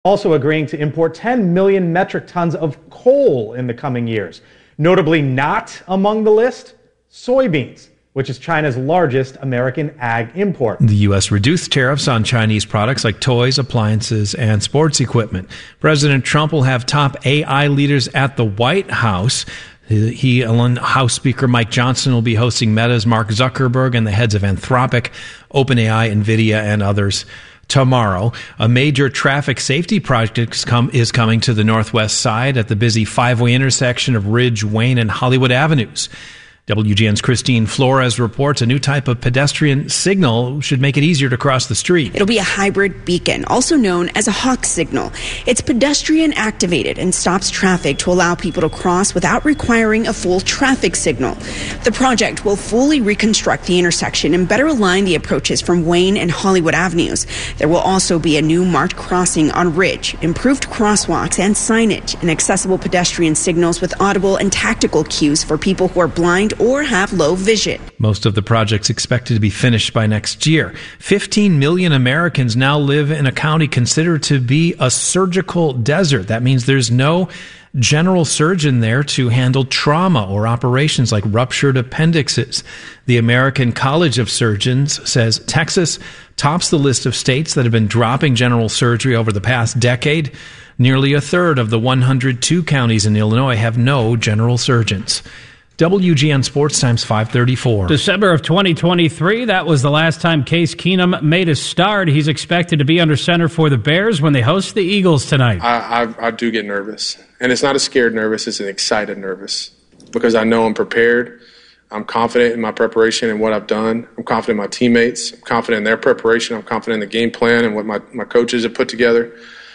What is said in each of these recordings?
Also agreeing to import 10 million metric tons of coal in the coming years. Notably not among the list, soybeans, which is China's largest American ag import. The U.S. reduced tariffs on Chinese products like toys, appliances, and sports equipment. President Trump will have top AI leaders at the White House. He, along House Speaker Mike Johnson, will be hosting Meta's Mark Zuckerberg and the heads of Anthropic, OpenAI, NVIDIA, and others tomorrow. A major traffic safety project is coming to the northwest side at the busy five-way intersection of Ridge, Wayne, and Hollywood Avenues. WGN's Christine Flores reports a new type of pedestrian signal should make it easier to cross the street. It'll be a hybrid beacon, also known as a hawk signal. It's pedestrian activated and stops traffic to allow people to cross without requiring a full traffic signal. The project will fully reconstruct the intersection and better align the approaches from Wayne and Hollywood Avenues. There will also be a new marked crossing on Ridge, improved crosswalks and signage, and accessible pedestrian signals with audible and tactical cues for people who are blind or have low vision. Most of the project's expected to be finished by next year. 15 million Americans now live in a county considered to be a surgical desert. That means there's no general surgeon there to handle trauma or operations like ruptured appendixes. The American College of Surgeons says Texas tops the list of states that have been dropping general surgery over the past decade. Nearly a third of the 102 counties in Illinois have no general surgeons. WGN Sports Times 534. December of 2023, that was the last time Case Keenum made a start. He's expected to be under center for the Bears when they host the Eagles tonight. I do get nervous. And it's not a scared nervous, it's an excited nervous. Because I know I'm prepared. I'm confident in my preparation and what I've done. I'm confident in my teammates. I'm confident in their preparation. I'm confident in the game plan and what my coaches have put together.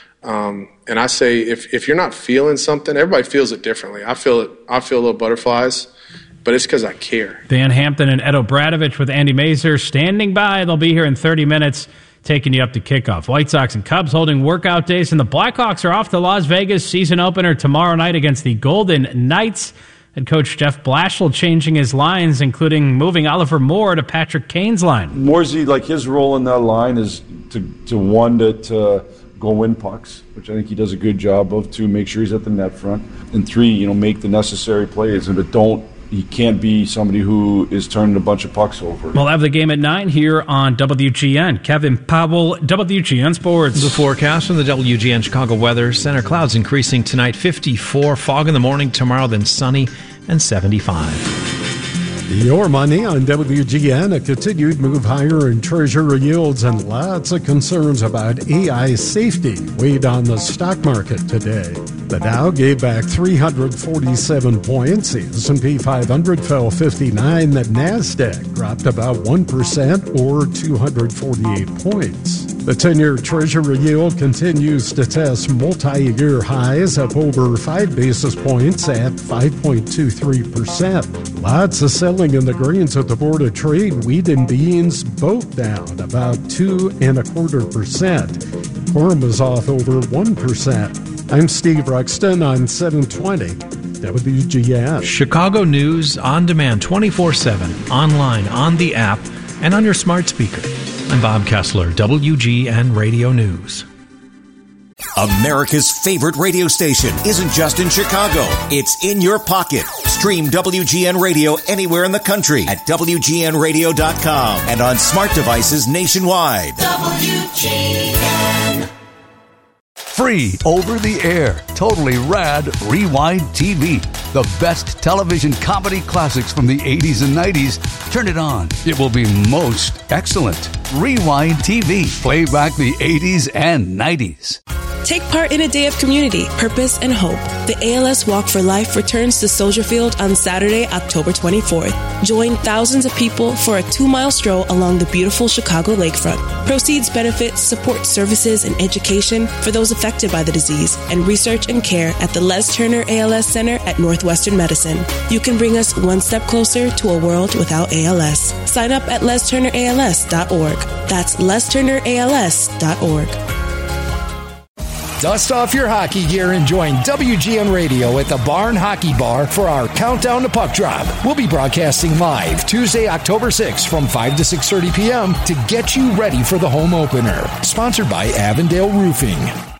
And I say, if you're not feeling something, everybody feels it differently. I feel little butterflies, but it's because I care. Dan Hampton and Ed O'Bradovich with Andy Mazer standing by. They'll be here in 30 minutes, taking you up to kickoff. White Sox and Cubs holding workout days, and the Blackhawks are off to Las Vegas. Season opener tomorrow night against the Golden Knights. Head coach Jeff Blashill changing his lines, including moving Oliver Moore to Patrick Kane's line. Mooresy, like his role in that line is to one that go win pucks, which I think he does a good job of. Two, make sure he's at the net front, and three, make the necessary plays. But he can't be somebody who is turning a bunch of pucks over. We'll have the game at 9 here on WGN. Kevin Powell, WGN Sports. The forecast from the WGN Chicago Weather Center. Clouds increasing tonight, 54. Fog in the morning tomorrow, then sunny and 75. Your money on WGN, a continued move higher in Treasury yields and lots of concerns about AI safety weighed on the stock market today. The Dow gave back 347 points, the S&P 500 fell 59, the NASDAQ dropped about 1% or 248 points. The 10-year Treasury yield continues to test multi-year highs up over 5 basis points at 5.23%. Lots of selling in the grains at the Board of Trade. Wheat and beans both down about 2.25%. Corn was off over 1%. I'm Steve Ruxton on 720 WGN. Chicago News on demand 24/7, online, on the app, and on your smart speaker. I'm Bob Kessler, WGN Radio News. America's favorite radio station isn't just in Chicago. It's in your pocket. Stream WGN Radio anywhere in the country at WGNradio.com and on smart devices nationwide. WGN. Free over the air, totally rad Rewind TV. The best television comedy classics from the 80s and 90s. Turn it on. It will be most excellent. Rewind TV. Play back the 80s and 90s. Take part in a day of community, purpose, and hope. The ALS Walk for Life returns to Soldier Field on Saturday, October 24th. Join thousands of people for a 2-mile stroll along the beautiful Chicago lakefront. Proceeds benefit support services and education for those affected by the disease and research and care at the Les Turner ALS Center at Northwestern Medicine. You can bring us one step closer to a world without ALS. Sign up at lesturnерals.org. That's lesturnерals.org. Dust off your hockey gear and join WGN Radio at the Barn Hockey Bar for our Countdown to Puck Drop. We'll be broadcasting live Tuesday, October 6th from 5 to 6:30 p.m. to get you ready for the home opener. Sponsored by Avondale Roofing.